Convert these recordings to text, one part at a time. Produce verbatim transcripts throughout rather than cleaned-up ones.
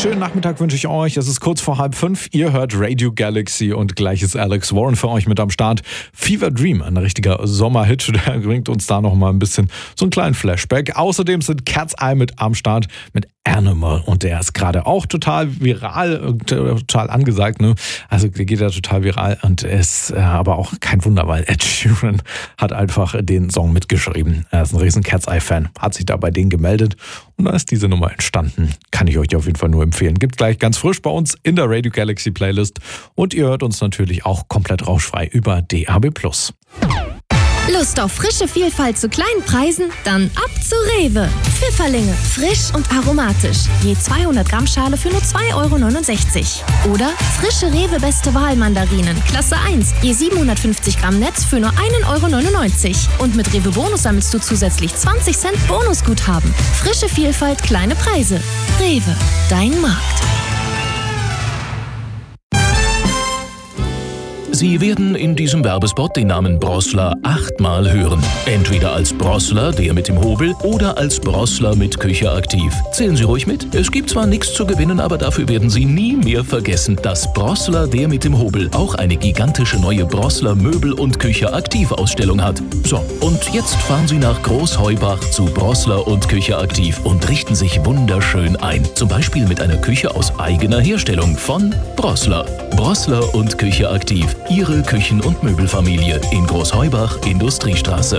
Schönen Nachmittag wünsche ich euch. Es ist kurz vor halb fünf. Ihr hört Radio Galaxy und gleich ist Alex Warren für euch mit am Start. Fever Dream, ein richtiger Sommerhit. Der bringt uns da noch mal ein bisschen so einen kleinen Flashback. Außerdem sind Cat's Eye mit am Start mit Animal und der ist gerade auch total viral, total angesagt, ne? Also der geht ja total viral und ist aber auch kein Wunder, weil Ed Sheeran hat einfach den Song mitgeschrieben. Er ist ein riesen Cat's Eye Fan, hat sich da bei denen gemeldet und da ist diese Nummer entstanden. Kann ich euch auf jeden Fall nur empfehlen. Gibt gleich ganz frisch bei uns in der Radio Galaxy Playlist und ihr hört uns natürlich auch komplett rauschfrei über D A B plus. Lust auf frische Vielfalt zu kleinen Preisen? Dann ab zu Rewe. Pfifferlinge, frisch und aromatisch. Je zweihundert Gramm Schale für nur zwei Euro neunundsechzig. Oder frische Rewe Beste Wahl Mandarinen, Klasse eins. Je siebenhundertfünfzig Gramm Netz für nur ein Euro neunundneunzig. Und mit Rewe Bonus sammelst du zusätzlich zwanzig Cent Bonusguthaben. Frische Vielfalt, kleine Preise. Rewe, dein Markt. Sie werden in diesem Werbespot den Namen Brossler achtmal hören. Entweder als Brossler, der mit dem Hobel, oder als Brossler mit Küche aktiv. Zählen Sie ruhig mit. Es gibt zwar nichts zu gewinnen, aber dafür werden Sie nie mehr vergessen, dass Brossler, der mit dem Hobel, auch eine gigantische neue Brossler Möbel- und Küche aktiv Ausstellung hat. So, und jetzt fahren Sie nach Großheubach zu Brossler und Küche aktiv und richten sich wunderschön ein. Zum Beispiel mit einer Küche aus eigener Herstellung von Brossler. Brossler und Küche aktiv. Ihre Küchen- und Möbelfamilie in Großheubach, Industriestraße.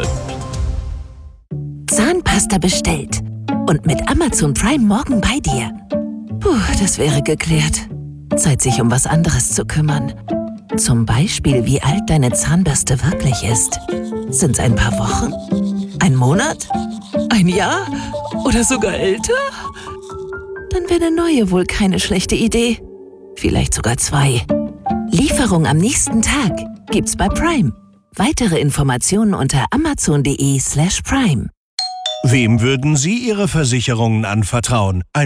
Zahnpasta bestellt und mit Amazon Prime morgen bei dir. Puh, das wäre geklärt. Zeit, sich um was anderes zu kümmern. Zum Beispiel, wie alt deine Zahnbürste wirklich ist. Sind's ein paar Wochen? Ein Monat? Ein Jahr? Oder sogar älter? Dann wäre eine neue wohl keine schlechte Idee. Vielleicht sogar zwei. Lieferung am nächsten Tag gibt's bei Prime. Weitere Informationen unter amazon.de slash prime. Wem würden Sie Ihre Versicherungen anvertrauen? Ein